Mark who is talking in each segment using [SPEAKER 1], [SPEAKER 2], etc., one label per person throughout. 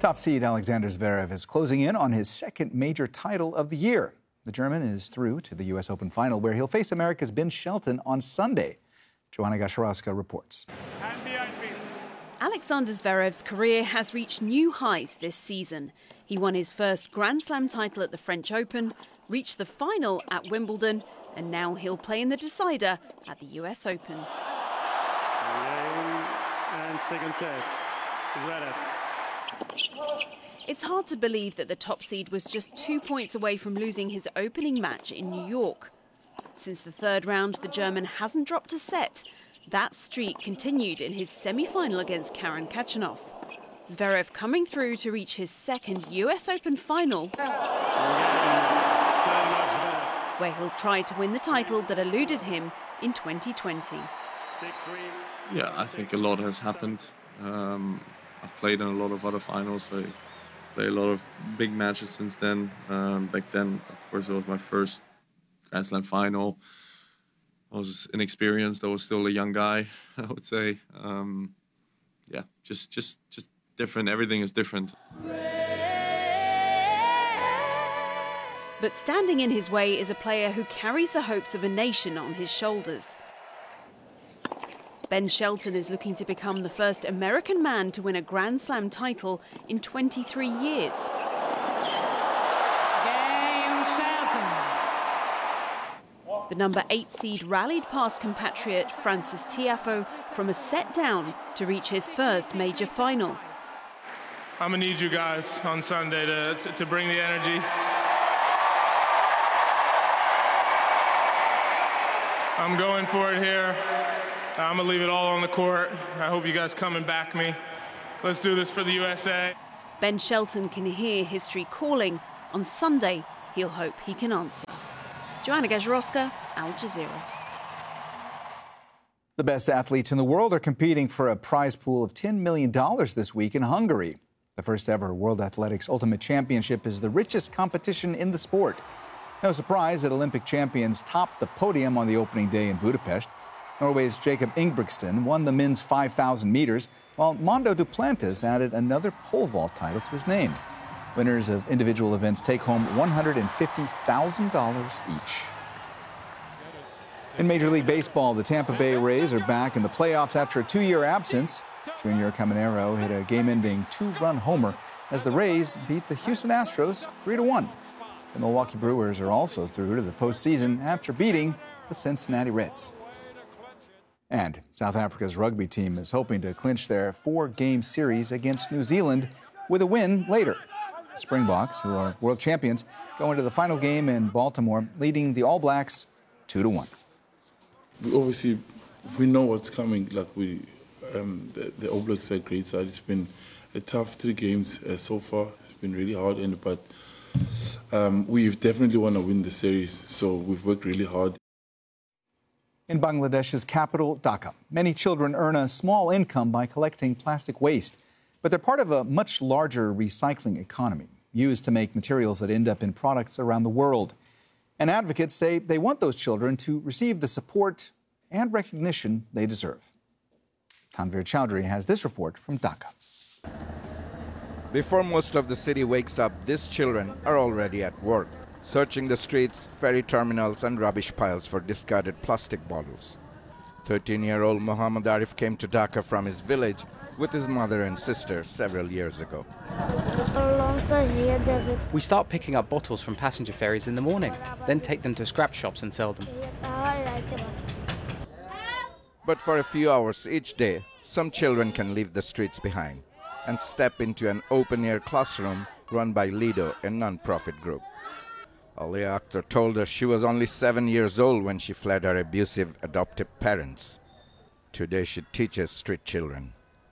[SPEAKER 1] Top seed Alexander Zverev is closing in on his second major title of the year. The German is through to the U.S. Open final, where he'll face America's Ben Shelton on Sunday. Joanna Gaszarowska reports.
[SPEAKER 2] Alexander Zverev's career has reached new highs this season. He won his first Grand Slam title at the French Open, reached the final at Wimbledon, and now he'll play in the decider at the US Open.
[SPEAKER 3] And second set, Zverev.
[SPEAKER 2] It's hard to believe that the top seed was just 2 points away from losing his opening match in New York. Since the third round, the German hasn't dropped a set. That streak continued in his semi-final against Karen Khachanov. Zverev coming through to reach his second US Open final, where he'll try to win the title that eluded him in 2020.
[SPEAKER 4] Yeah, I think a lot has happened. I've played in a lot of other finals. I played a lot of big matches since then. Back then, of course, it was my first Grand Slam final. I was inexperienced. I was still a young guy, I would say. Yeah, just different. Everything is different.
[SPEAKER 2] But standing in his way is a player who carries the hopes of a nation on his shoulders. Ben Shelton is looking to become the first American man to win a Grand Slam title in 23 years. The number 8 seed rallied past compatriot Frances Tiafoe from a set down to reach his first major final.
[SPEAKER 5] I'm going to need you guys on Sunday to bring the energy. I'm going for it here. I'm going to leave it all on the court. I hope you guys come and back me. Let's do this for the USA.
[SPEAKER 2] Ben Shelton can hear history calling. On Sunday, he'll hope he can answer. Joanna Gaszarowska, Al Jazeera.
[SPEAKER 1] The best athletes in the world are competing for a prize pool of $10 million this week in Hungary. The first ever World Athletics Ultimate Championship is the richest competition in the sport. No surprise that Olympic champions topped the podium on the opening day in Budapest. Norway's Jakob Ingebrigtsen won the men's 5,000 meters, while Mondo Duplantis added another pole vault title to his name. Winners of individual events take home $150,000 each. In Major League Baseball, the Tampa Bay Rays are back in the playoffs after a 2-year absence. Junior Caminero hit a game-ending 2-run homer as the Rays beat the Houston Astros 3-1. The Milwaukee Brewers are also through to the postseason after beating the Cincinnati Reds. And South Africa's rugby team is hoping to clinch their 4-game series against New Zealand with a win later. The Springboks, who are world champions, go into the final game in Baltimore, leading the All Blacks 2-1.
[SPEAKER 6] Obviously, we know what's coming. Like the All Blacks are great side. It's been a tough 3 games so far. It's been really hard, but we definitely want to win the series. So we've worked really hard.
[SPEAKER 1] In Bangladesh's capital, Dhaka, many children earn a small income by collecting plastic waste. But they're part of a much larger recycling economy, used to make materials that end up in products around the world. And advocates say they want those children to receive the support and recognition they deserve. Tanvir Chowdhury has this report from Dhaka.
[SPEAKER 7] Before most of the city wakes up, these children are already at work, searching the streets, ferry terminals and rubbish piles for discarded plastic bottles. 13-year-old Muhammad Arif came to Dhaka from his village with his mother and sister several years ago.
[SPEAKER 8] We start picking up bottles from passenger ferries in the morning, then take them to scrap shops and sell them.
[SPEAKER 7] But for a few hours each day, some children can leave the streets behind and step into an open-air classroom run by Lido, a non-profit group. Alia Akhtar told us she was only 7 years old when she fled her abusive adoptive parents. Today she teaches street children.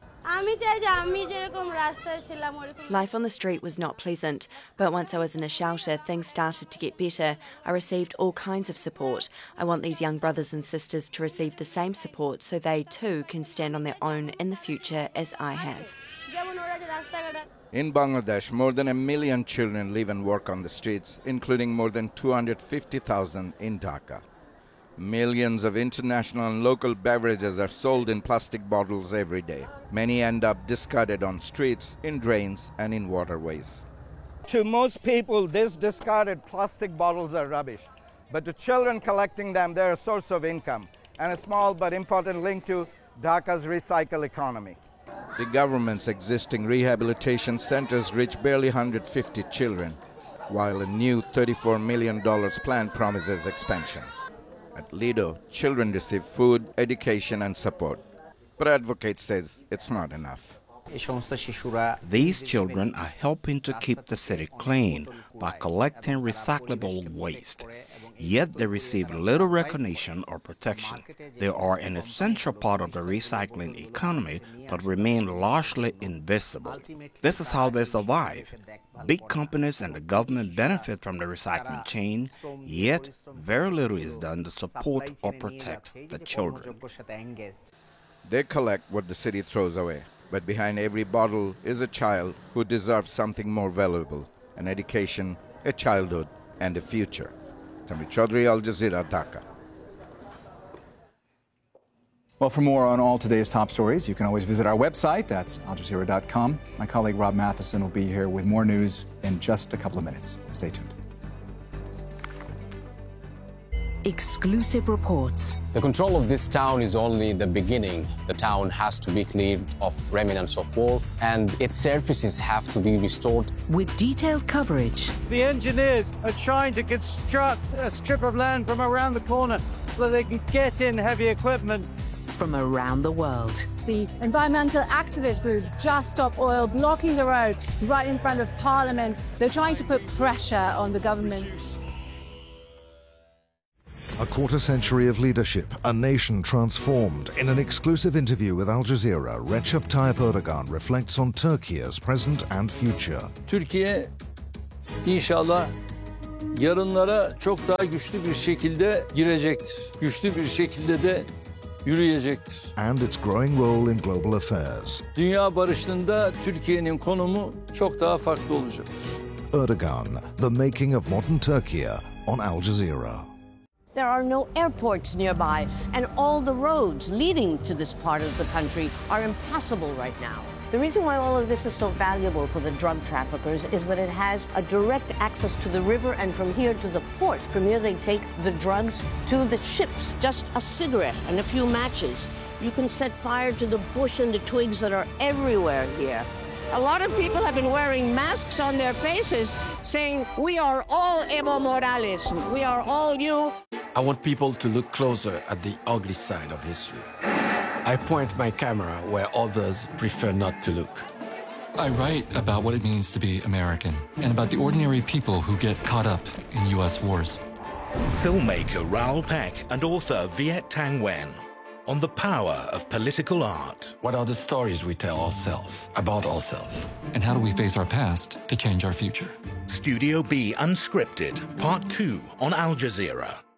[SPEAKER 9] Life on the street was not pleasant, but once I was in a shelter, things started to get better. I received all kinds of support. I want these young brothers and sisters to receive the same support so they too can stand on their own in the future as I have.
[SPEAKER 7] In Bangladesh, more than 1 million children live and work on the streets, including more than 250,000 in Dhaka. Millions of international and local beverages are sold in plastic bottles every day. Many end up discarded on streets, in drains, and in waterways. To most people, these discarded plastic bottles are rubbish. But to children collecting them, they're a source of income and a small but important link to Dhaka's recycle economy. The government's existing rehabilitation centers reach barely 150 children, while a new $34 million plan promises expansion. At Lido, children receive food, education, and support. But advocates says it's not enough.
[SPEAKER 10] These children are helping to keep the city clean by collecting recyclable waste. Yet they receive little recognition or protection. They are an essential part of the recycling economy, but remain largely invisible. This is how they survive. Big companies and the government benefit from the recycling chain, yet very little is done to support or protect the children.
[SPEAKER 7] They collect what the city throws away, but behind every bottle is a child who deserves something more valuable, an education, a childhood, and a future. Tamir Chaudhry, Al Jazeera, Dhaka.
[SPEAKER 1] Well, for more on all today's top stories, you can always visit our website. That's aljazeera.com. My colleague Rob Matheson will be here with more news in just a couple of minutes. Stay tuned.
[SPEAKER 11] Exclusive reports.
[SPEAKER 12] The control of this town is only the beginning. The town has to be cleared of remnants of war, and its surfaces have to be restored.
[SPEAKER 11] With detailed coverage.
[SPEAKER 13] The engineers are trying to construct a strip of land from around the corner so they can get in heavy equipment.
[SPEAKER 11] From around the world.
[SPEAKER 14] The environmental activist group Just Stop Oil blocking the road right in front of Parliament. They're trying to put pressure on the government.
[SPEAKER 15] A quarter-century of leadership, a nation transformed. In an exclusive interview with Al Jazeera, Recep Tayyip Erdogan reflects on Turkey's present and future.
[SPEAKER 16] Türkiye inşallah yarınlara çok daha güçlü bir şekilde girecektir. Güçlü bir şekilde de yürüyecektir.
[SPEAKER 15] And its growing role in global affairs.
[SPEAKER 16] Dünya barışında Türkiye'nin konumu çok daha farklı olacaktır.
[SPEAKER 15] Erdogan, the making of modern Turkey on Al Jazeera.
[SPEAKER 17] There are no airports nearby, and all the roads leading to this part of the country are impassable right now. The reason why all of this is so valuable for the drug traffickers is that it has a direct access to the river and from here to the port. From here they take the drugs to the ships. Just a cigarette and a few matches. You can set fire to the bush and the twigs that are everywhere here. A lot of people have been wearing masks on their faces saying, "We are all Evo Morales. We are all you."
[SPEAKER 18] I want people to look closer at the ugly side of history. I point my camera where others prefer not to look.
[SPEAKER 19] I write about what it means to be American and about the ordinary people who get caught up in U.S. wars.
[SPEAKER 20] Filmmaker Raoul Peck and author Viet Thanh Nguyen on the power of political art.
[SPEAKER 19] What are the stories we tell ourselves about ourselves? And how do we face our past to change our future?
[SPEAKER 20] Studio B Unscripted, Part 2 on Al Jazeera.